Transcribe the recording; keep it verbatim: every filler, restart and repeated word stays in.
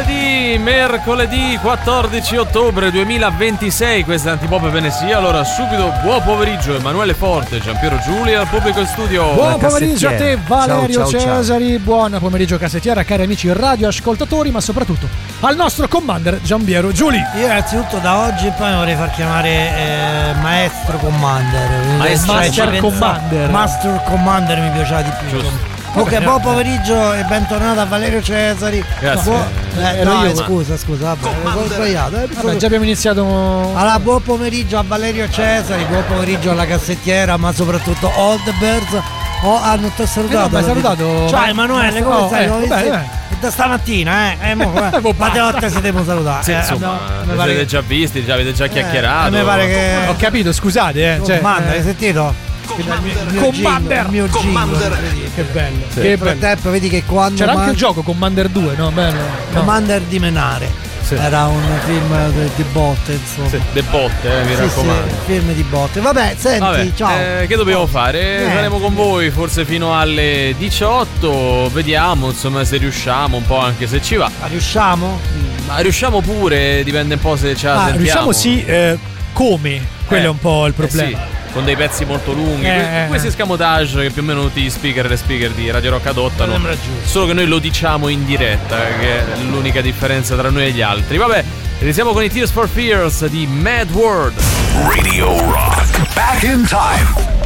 mercoledì, mercoledì quattordici ottobre duemilaventisei, questa è Antipop Venesia. Allora subito buon pomeriggio Emanuele Forte, Giampiero Giulia al pubblico in studio. Buon pomeriggio a te Valerio ciao, ciao, Cesari, ciao. Buon pomeriggio Cassettiera, cari amici radioascoltatori, ma soprattutto al nostro commander Giampiero Giuli. Io innanzitutto da oggi poi vorrei far chiamare eh, Maestro Commander. Maestro Master Commander. Master Commander mi piaceva di più. Giusto. Ok, buon pomeriggio e bentornato a Valerio Cesari. Grazie. Buon... Eh, no, no, scusa, scusa, vabbè, ho sbagliato. Eh, vabbè, già abbiamo iniziato. Allora, buon pomeriggio a Valerio Cesari, buon pomeriggio alla Cassettiera, ma soprattutto All the Birds. Oh, hanno ah, salutato. Eh no, salutato. Ciao Emanuele, come oh, stai? Eh, vabbè, eh. Da stamattina, eh? eh mo, eh. Quante volte si devono salutare? Sì, eh, insomma, no, vi siete già visti, già avete già chiacchierato. Eh, mi pare che. Ho capito, scusate, eh. Cioè, Commander, hai eh. sentito? Commander, il mio Commander. Che bello. Sì. Che Nel bello. frattempo vedi che quando C'era man- anche il gioco Commander due, no? Bello. No. Commander di Menare. Sì. Era un film di, di botte, insomma. Sì, de botte, eh, mi Sì, raccomando. sì, film di botte. Vabbè, senti, Vabbè, ciao. eh, che dobbiamo fare? Eh. Saremo con voi forse fino alle diciotto. Vediamo insomma se riusciamo un po', anche se ci va. Ma riusciamo? Ma riusciamo pure, dipende un po' se ce la Ah, sentiamo. riusciamo sì, eh, come? Quello Eh, è un po' il eh problema. sì, con dei pezzi molto lunghi. Eh, Que- eh. Questi escamotage che più o meno tutti gli speaker e le speaker di Radio Rock adottano. Sembra giusto. Solo che noi lo diciamo in diretta, che è l'unica differenza tra noi e gli altri. Vabbè, iniziamo con i Tears for Fears di Mad World. Radio Rock. Back in time.